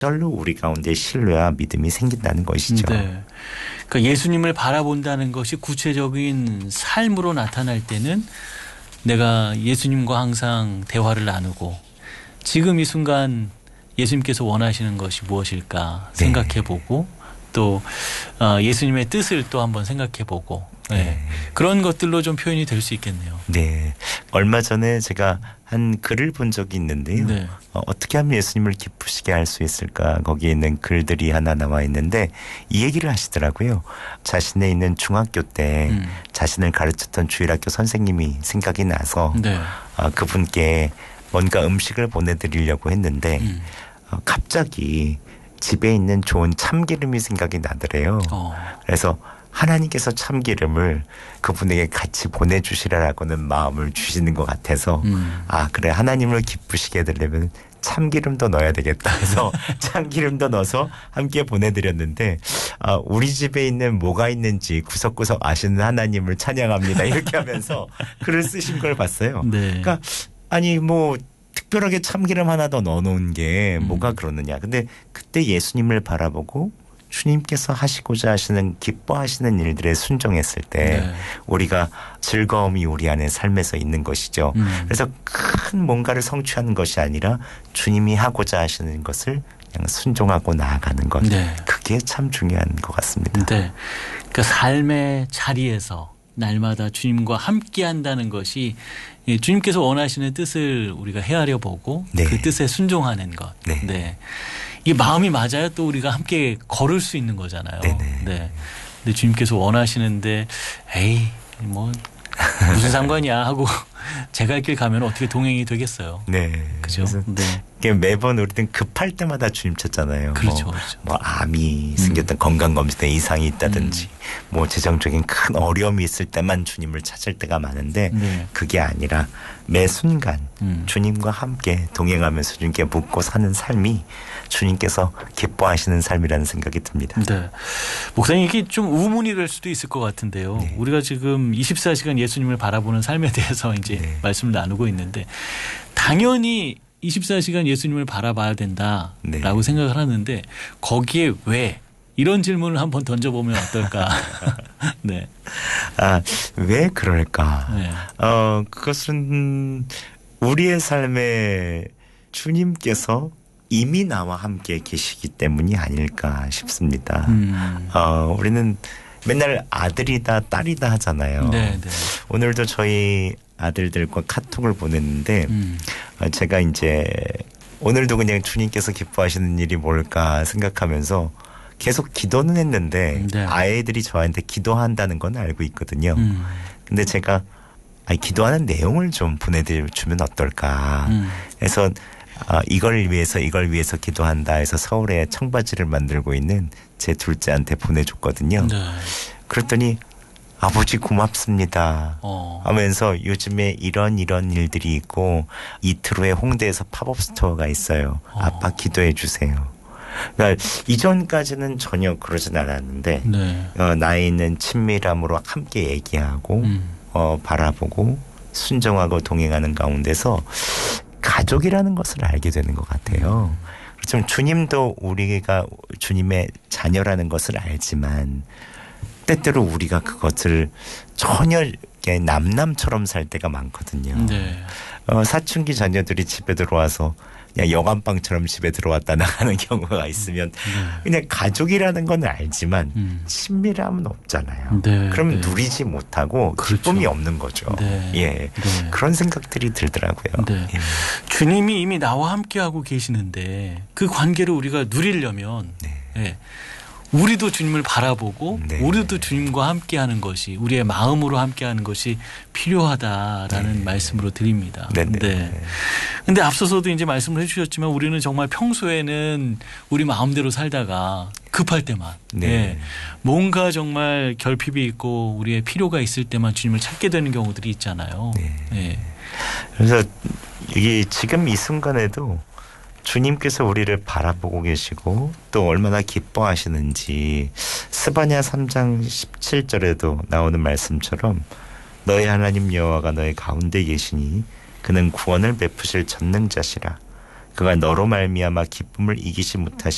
절로 우리 가운데 신뢰와 믿음이 생긴다는 것이죠. 네. 그러니까 예수님을 바라본다는 것이 구체적인 삶으로 나타날 때는 내가 예수님과 항상 대화를 나누고 지금 이 순간 예수님께서 원하시는 것이 무엇일까 생각해보고 또 예수님의 뜻을 또 한번 생각해보고 그런 것들로 좀 표현이 될 수 있겠네요. 네. 얼마 전에 제가 한 글을 본 적이 있는데요. 네. 어떻게 하면 예수님을 기쁘시게 할 수 있을까 거기에 있는 글들이 하나 나와 있는데 이 얘기를 하시더라고요. 자신의 있는 중학교 때 자신을 가르쳤던 주일학교 선생님이 생각이 나서 그분께 뭔가 음식을 보내드리려고 했는데 갑자기 집에 있는 좋은 참기름이 생각이 나더래요. 그래서 하나님께서 참기름을 그분에게 같이 보내주시라라고는 마음을 주시는 것 같아서 그래 하나님을 기쁘시게 해드리려면 참기름도 넣어야 되겠다 해서 참기름도 넣어서 함께 보내드렸는데 우리 집에 있는 뭐가 있는지 구석구석 아시는 하나님을 찬양합니다 이렇게 하면서 글을 쓰신 걸 봤어요. 그러니까 아니 뭐 특별하게 참기름 하나 더 넣어놓은 게 뭐가 그러느냐. 근데 그때 예수님을 바라보고 주님께서 하시고자 하시는 기뻐하시는 일들에 순종했을 때 우리가 즐거움이 우리 안에 삶에서 있는 것이죠. 그래서 큰 뭔가를 성취하는 것이 아니라 주님이 하고자 하시는 것을 그냥 순종하고 나아가는 것. 그게 참 중요한 것 같습니다. 그 삶의 자리에서 날마다 주님과 함께 한다는 것이 주님께서 원하시는 뜻을 우리가 헤아려 보고 그 뜻에 순종하는 것. 이 마음이 맞아야 또 우리가 함께 걸을 수 있는 거잖아요. 근데 주님께서 원하시는데 에이 뭐 무슨 상관이야 하고 제 갈 길 가면 어떻게 동행이 되겠어요. 그죠. 매번 우리는 급할 때마다 주님 찾잖아요. 그렇죠. 뭐 암이 생겼던 건강검진에 이상이 있다든지 뭐 재정적인 큰 어려움이 있을 때만 주님을 찾을 때가 많은데 그게 아니라 매 순간 주님과 함께 동행하면서 주님께 묻고 사는 삶이 주님께서 기뻐하시는 삶이라는 생각이 듭니다. 목사님 이게 좀 우문이 될 수도 있을 것 같은데요. 우리가 지금 24시간 예수님을 바라보는 삶에 대해서 이제 말씀을 나누고 있는데 당연히 24시간 예수님을 바라봐야 된다라고 생각을 하는데 거기에 왜 이런 질문을 한번 던져보면 어떨까. 왜 그럴까. 그것은 우리의 삶에 주님께서 이미 나와 함께 계시기 때문이 아닐까 싶습니다. 우리는 맨날 아들이다 딸이다 하잖아요. 오늘도 저희 아들들과 카톡을 보냈는데 제가 이제 오늘도 그냥 주님께서 기뻐하시는 일이 뭘까 생각하면서 계속 기도는 했는데 아이들이 저한테 기도한다는 건 알고 있거든요. 근데 제가 기도하는 내용을 좀 보내주면 어떨까 해서 이걸 위해서 기도한다 해서 서울에 청바지를 만들고 있는 제 둘째한테 보내줬거든요. 그랬더니 아버지 고맙습니다 하면서 요즘에 이런 일들이 있고 이틀 후에 홍대에서 팝업 스토어가 있어요. 아빠 기도해 주세요. 그러니까 이전까지는 전혀 그러진 않았는데 나에 있는 친밀함으로 함께 얘기하고 바라보고 순종하고 동행하는 가운데서 가족이라는 것을 알게 되는 것 같아요. 그렇지만 주님도 우리가 주님의 자녀라는 것을 알지만 때때로 우리가 그것을 전혀 남남처럼 살 때가 많거든요. 사춘기 자녀들이 집에 들어와서 그냥 여관방처럼 집에 들어왔다 나가는 경우가 있으면 그냥 가족이라는 건 알지만 친밀함은 없잖아요. 그러면 누리지 못하고 기쁨이 없는 거죠. 그런 생각들이 들더라고요. 주님이 이미 나와 함께하고 계시는데 그 관계를 우리가 누리려면 우리도 주님을 바라보고 우리도 주님과 함께하는 것이 우리의 마음으로 함께하는 것이 필요하다라는 말씀으로 드립니다. 근데 앞서서도 이제 말씀을 해주셨지만 우리는 정말 평소에는 우리 마음대로 살다가 급할 때만 뭔가 정말 결핍이 있고 우리의 필요가 있을 때만 주님을 찾게 되는 경우들이 있잖아요. 그래서 이게 지금 이 순간에도 주님께서 우리를 바라보고 계시고 또 얼마나 기뻐하시는지 스바냐 3장 17절에도 나오는 말씀처럼 너의 하나님 여호와가 너의 가운데 계시니 그는 구원을 베푸실 전능자시라. 그가 너로 말미암아 기쁨을 이기지 못하시